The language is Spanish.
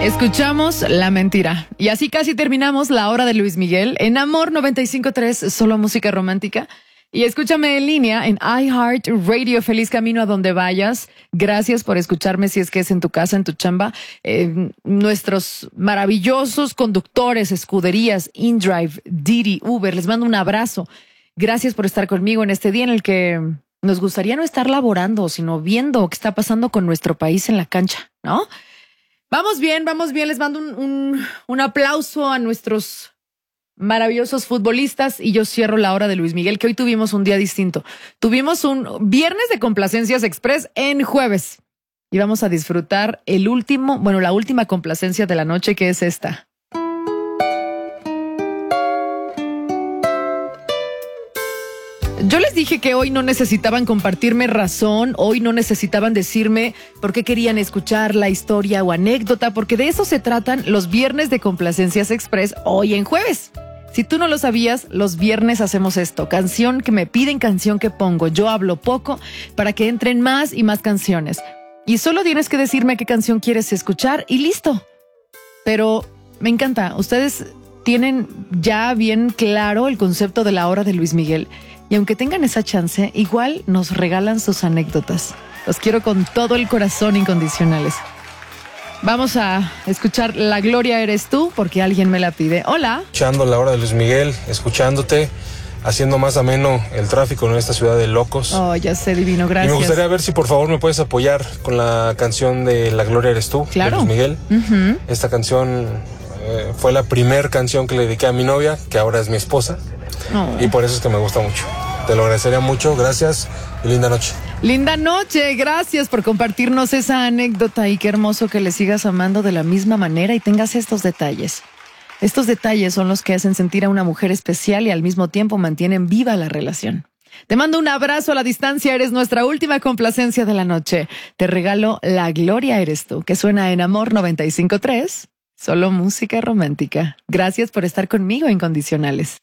Escuchamos La Mentira. Y así casi terminamos la hora de Luis Miguel en Amor 95.3, solo música romántica. Y escúchame en línea en iHeartRadio. Feliz camino a donde vayas. Gracias por escucharme si es que es en tu casa, en tu chamba. Nuestros maravillosos conductores, escuderías, InDrive, Didi, Uber, les mando un abrazo. Gracias por estar conmigo en este día en el que nos gustaría no estar laborando, sino viendo qué está pasando con nuestro país en la cancha, ¿no? Vamos bien. Les mando un aplauso a nuestros maravillosos futbolistas y yo cierro la hora de Luis Miguel, que hoy tuvimos un día distinto. Tuvimos un viernes de complacencias express en jueves y vamos a disfrutar la última complacencia de la noche, que es esta. Yo les dije que hoy no necesitaban compartirme razón, hoy no necesitaban decirme por qué querían escuchar la historia o anécdota, porque de eso se tratan los viernes de complacencias express hoy en jueves. Si tú no lo sabías, los viernes hacemos esto, canción que me piden, canción que pongo. Yo hablo poco para que entren más y más canciones. Y solo tienes que decirme qué canción quieres escuchar y listo. Pero me encanta, ustedes tienen ya bien claro el concepto de la hora de Luis Miguel. Y aunque tengan esa chance, igual nos regalan sus anécdotas. Los quiero con todo el corazón, incondicionales. Vamos a escuchar La Gloria Eres Tú, porque alguien me la pide. Hola. Escuchando la hora de Luis Miguel, escuchándote, haciendo más ameno el tráfico en esta ciudad de locos. Oh, ya sé, divino, gracias. Y me gustaría ver si por favor me puedes apoyar con la canción de La Gloria Eres Tú, claro, de Luis Miguel. Uh-huh. Esta canción fue la primer canción que le dediqué a mi novia, que ahora es mi esposa. Oh. Y por eso es que me gusta mucho. Te lo agradecería mucho, gracias y linda noche. Linda noche, gracias por compartirnos esa anécdota y qué hermoso que le sigas amando de la misma manera y tengas estos detalles. Estos detalles son los que hacen sentir a una mujer especial y al mismo tiempo mantienen viva la relación. Te mando un abrazo a la distancia, eres nuestra última complacencia de la noche. Te regalo La Gloria Eres Tú, que suena en Amor 95.3, solo música romántica. Gracias por estar conmigo, incondicionales.